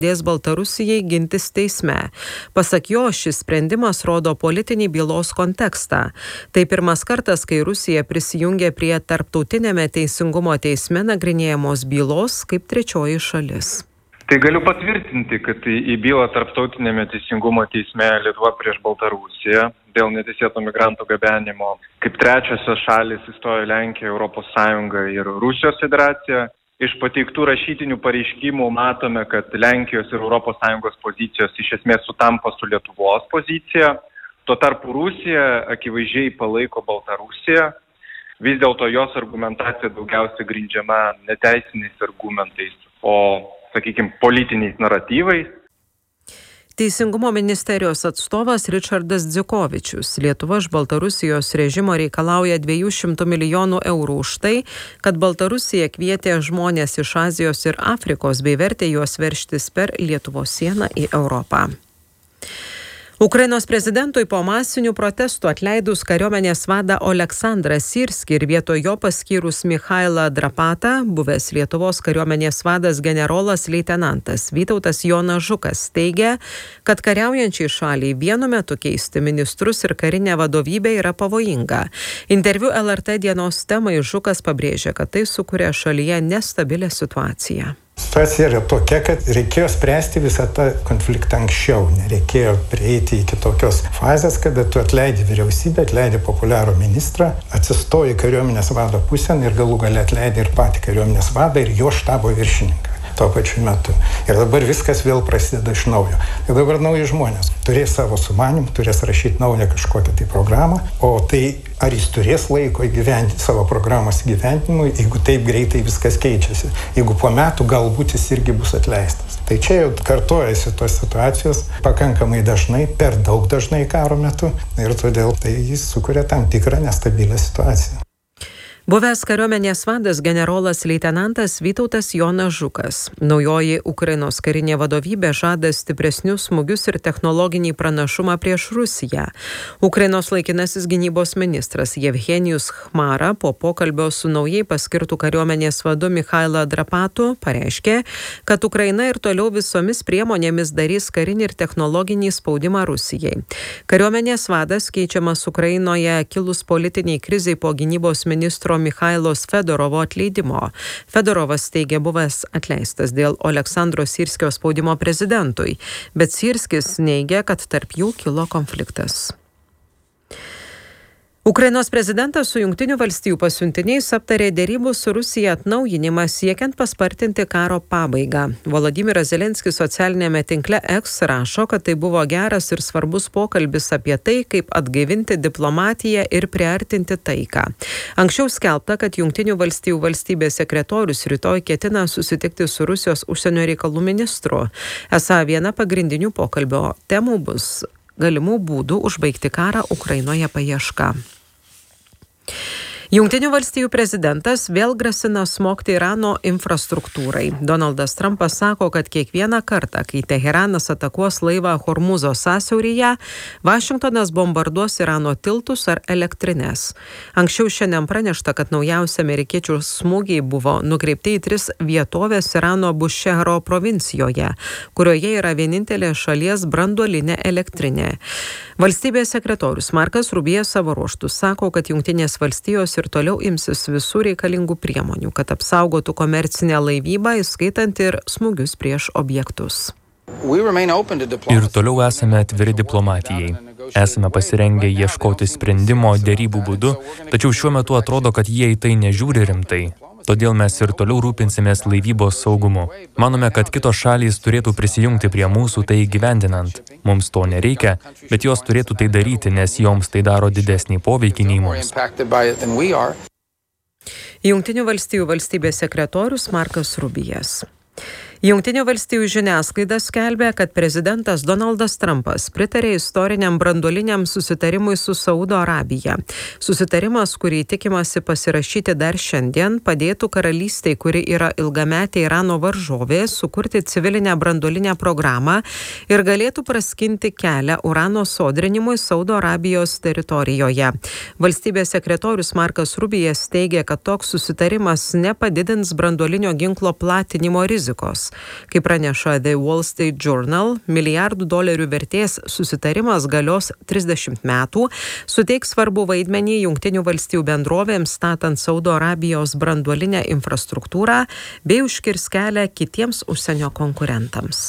dės Baltarusijai gintis teisme. Pasak jo, šis sprendimas rodo politinį bylos kontekstą. Tai pirmas kartas, kai Rusija prisijungė prie tarptautinėme teisingumo teisme nagrinėjamos bylos kaip trečioji šalis. Tai galiu patvirtinti, kad į bylą tarptautinėme teisingumo teisme Lietuva prieš Baltarusiją dėl neteisėto migrantų gabenimo kaip trečiosios šalis įstojo Lenkija, Europos Sąjunga ir Rusijos federacija. Iš pateiktų rašytinių pareiškimų matome, kad Lenkijos ir Europos Sąjungos pozicijos iš esmės sutampa su Lietuvos pozicija. Tuo tarpu Rusija akivaizdžiai palaiko Baltarusiją. Vis dėlto jos argumentacija daugiausiai grindžiama neteisiniais argumentais, o, sakykime, politiniais naratyvais. Teisingumo ministerijos atstovas Ričardas Dzikovičius. Lietuva iš Baltarusijos režimo reikalauja 200 milijonų eurų už tai, kad Baltarusija kvietė žmonės iš Azijos ir Afrikos bei vertė juos veržtis per Lietuvos sieną į Europą. Ukrainos prezidentui po masinių protestų atleidus kariuomenės vadą Oleksandrą Syrskį ir vietoj jo paskyrus Michailą Drapatą, buvęs Lietuvos kariuomenės vadas generolas leitenantas Vytautas Jonas Žukas teigia, kad kariaujančiai šaliai vienu metu keisti ministrus ir karinę vadovybę yra pavojinga. Interviu LRT dienos temai Žukas pabrėžia, kad tai sukuria šalyje nestabilę situaciją. Situacija yra tokia, kad reikėjo spręsti visą tą konfliktą anksčiau. Nereikėjo prieiti iki tokios fazės, kada tu atleidi vyriausybę, atleidi populiarų ministrą, atsistoji kariuomenės vado pusėn ir galų gale atleidi ir patį kariuomenės vadą ir jo štabo viršininką tuo pačiu metu. Ir dabar viskas vėl prasideda iš naujo. Ir dabar nauji žmonės turės savo sumanimą, turės rašyti naują kažkokią tai programą, o tai ar jis turės laiko įgyvendinti savo programos įgyvendinimui, jeigu taip greitai viskas keičiasi. Jeigu po metų galbūt jis irgi bus atleistas. Tai čia jau kartojasi tos situacijos pakankamai dažnai, per daug dažnai karo metu ir todėl tai jis sukuria tam tikrą nestabilę situaciją. Buvęs kariuomenės vadas generolas leitenantas Vytautas Jonas Žukas. Naujoji Ukrainos karinė vadovybė žada stipresnius smūgius ir technologinį pranašumą prieš Rusiją. Ukrainos laikinasis gynybos ministras Jevgenijus Chmara po pokalbio su naujai paskirtu kariuomenės vadu Michailą Drapatu pareiškė, kad Ukraina ir toliau visomis priemonėmis darys karinį ir technologinį spaudimą Rusijai. Kariuomenės vadas keičiamas Ukrainoje kilus politiniai krizai po gynybos ministro Michailos Fedorovo atleidimo. Fedorovas teigia buvęs atleistas dėl Oleksandro Syrskio spaudimo prezidentui, bet Syrskis neigia, kad tarp jų kilo konfliktas. Ukrainos prezidentas su Jungtinių valstijų pasiuntiniais aptarė derybų su Rusija atnaujinimą siekiant paspartinti karo pabaigą. Volodymyras Zelenskis socialinėme tinkle X rašo, kad tai buvo geras ir svarbus pokalbis apie tai, kaip atgaivinti diplomatiją ir priartinti taiką. Anksčiau skelbta, kad Jungtinių valstijų valstybės sekretorius rytoj ketina susitikti su Rusijos užsienio reikalų ministru. Esą viena pagrindinių pokalbio temų bus galimų būdų užbaigti karą Ukrainoje paieška. Jungtinių valstijų prezidentas vėl grasina smogti Irano infrastruktūrai. Donaldas Trumpas sako, kad kiekvieną kartą, kai Teheranas atakuos laivą Hormuzo sąsiauryje, Vašingtonas bombarduos Irano tiltus ar elektrines. Anksčiau šiandien pranešta, kad naujausi amerikiečių smūgiai buvo nukreipti į 3 vietovės Irano Bušehro provincijoje, kurioje yra vienintelė šalies branduolinė elektrinė. Valstybės sekretorius Markas Rubijas savo ruožtu sako, kad Jungtinės valstijos ir toliau imsis visų reikalingų priemonių, kad apsaugotų komercinę laivybą, įskaitant ir smūgius prieš objektus. Ir toliau esame atviri diplomatijai. Esame pasirengę ieškoti sprendimo derybų būdu, tačiau šiuo metu atrodo, kad jie į tai nežiūri rimtai. Todėl mes ir toliau rūpinsimės laivybos saugumu. Manome, kad kitos šalys turėtų prisijungti prie mūsų tai įgyvendinant. Mums to nereikia, bet jos turėtų tai daryti, nes joms tai daro didesnį poveikį nei mums. Jungtinių valstijų valstybės sekretorius Markas Rubijas. Jungtinių valstijų žiniasklaida skelbia, kad prezidentas Donaldas Trumpas pritarė istoriniam branduoliniam susitarimui su Saudo Arabija. Susitarimas, kurį tikimasi pasirašyti dar šiandien, padėtų karalystei, kuri yra ilgametė Irano varžovė, sukurti civilinę branduolinę programą ir galėtų praskinti kelią urano sodrinimui Saudo Arabijos teritorijoje. Valstybės sekretorius Markas Rubijas teigia, kad toks susitarimas nepadidins branduolinio ginklo platinimo rizikos. Kaip praneša The Wall Street Journal, milijardų dolerių vertės susitarimas galios 30 metų, suteiks svarbų vaidmenį Jungtinių valstijų bendrovėms statant Saudo Arabijos branduolinę infrastruktūrą bei užkirs kelią kitiems užsienio konkurentams.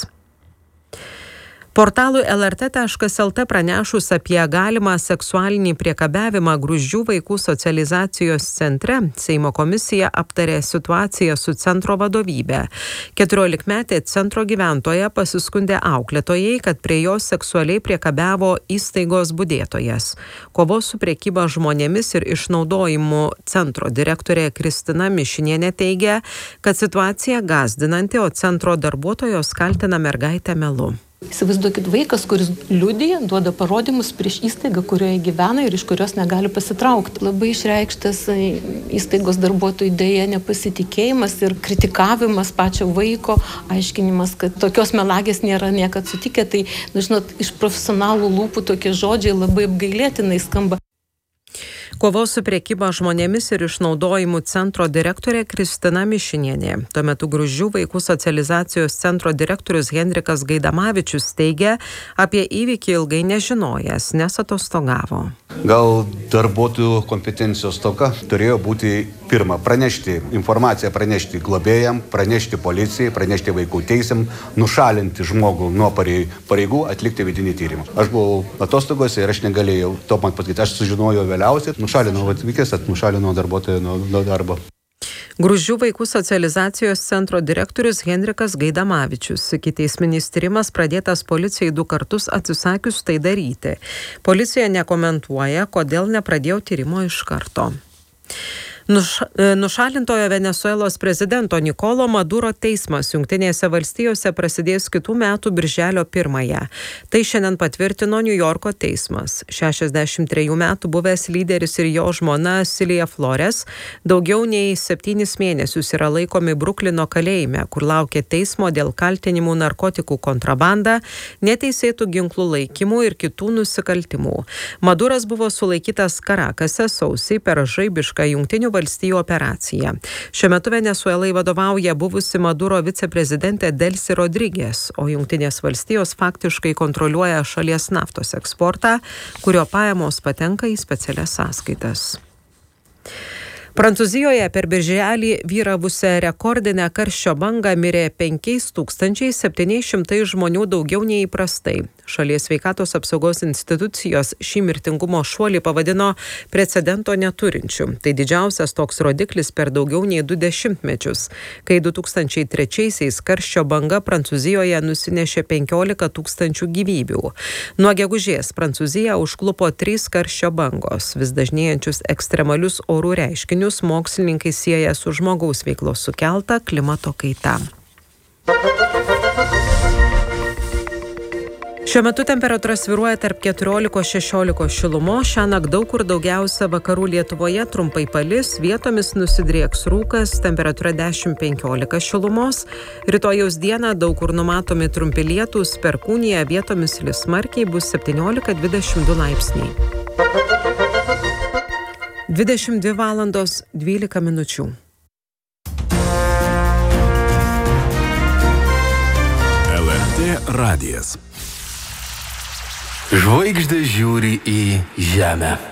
Portalui lrt.lt pranešus apie galimą seksualinį priekabiavimą Gruzdžių vaikų socializacijos centre, Seimo komisija aptarė situaciją su centro vadovybe. 14-metė centro gyventoja pasiskundė auklėtojai, kad prie jos seksualiai priekabiavo įstaigos budėtojas. Kovos su priekyba žmonėmis ir išnaudojimu centro direktorė Kristina Mišinienė teigia, kad situacija gąsdinanti, o centro darbuotojos kaltina mergaitę melu. Įsivaizduokit, vaikas, kuris liudija, duoda parodymus prieš įstaigą, kurioje gyvena ir iš kurios negali pasitraukti. Labai išreikštas įstaigos darbuotojų dėja nepasitikėjimas ir kritikavimas pačio vaiko, aiškinimas, kad tokios melagės nėra niekad sutikę. Tai, žinot, iš profesionalų lūpų tokie žodžiai labai apgailėtinai skamba. Kovos su priekyba žmonėmis ir išnaudojimu centro direktorė Kristina Mišinienė. Tuo metu Gruzdžių vaikų socializacijos centro direktorius Henrikas Gaidamavičius teigia, apie įvykį ilgai nežinojęs, nes atostogavo. Gal darbuotojų kompetencijos stoka turėjo būti pirma pranešti informaciją, pranešti globėjam, pranešti policijai, pranešti vaikų teisėm, nušalinti žmogų nuo pareigų, atlikti vidinį tyrimą. Aš buvau atostogose ir aš negalėjau to man pasakyti. Aš sužinojau vėliausiai, nušalinau atvykęs, nušalinau darbuotoją nuo darbo. Gruzdžių vaikų socializacijos centro direktorius Henrikas Gaidamavičius. Ikiteisminis tyrimas pradėtas policijai 2 kartus atsisakius tai daryti. Policija nekomentuoja, kodėl nepradėjo tyrimo iš karto. Nušalintojo Venesuelos prezidento Nikolo Maduro teismas Jungtinėse valstijose prasidės kitų metų birželio 1. Tai šiandien patvirtino Niujorko teismas. 63 metų buvęs lyderis ir jo žmona Silija Flores daugiau nei 7 mėnesius yra laikomi Bruklino kalėjime, kur laukia teismo dėl kaltinimų narkotikų kontrabanda, neteisėtų ginklų laikymų ir kitų nusikaltimų. Maduras buvo sulaikytas Karakase sausį per žaibišką Jungtinių valstijų operaciją. Šiuo metu Venesuelai vadovauja buvusi Maduro viceprezidentė Delcy Rodriguez, o Jungtinės valstijos faktiškai kontroliuoja šalies naftos eksportą, kurio pajamos patenka į specialias sąskaitas. Prancūzijoje per birželį vyravusią rekordinę karščio bangą mirė 5700 žmonių daugiau nei įprastai. Šalies sveikatos apsaugos institucijos šį mirtingumo šuolį pavadino precedento neturinčiu. Tai didžiausias toks rodiklis per daugiau nei 2 dešimtmečius, kai 2003-aisiais karščio banga Prancūzijoje nusinešė 15 000 gyvybių. Nuo gegužės Prancūziją užklupo 3 karščio bangos. Vis dažnėjančius ekstremalius orų reiškinius mokslininkai sieja su žmogaus veiklos sukelta klimato kaita. Šiuo metu temperatūra svyruoja tarp 14–16 šilumos, šiąnakt daug kur daugiausia vakarų Lietuvoje trumpai palis, vietomis nusidrieks rūkas, temperatūra 10–15 šilumos, rytojaus dieną daug kur numatomi trumpi lietūs, perkūnija, vietomis lis smarkiai, bus 17–22 laipsniai. 22 valandos 12 minučių. LRT radijas. Žvaigždės žiūri į žemę.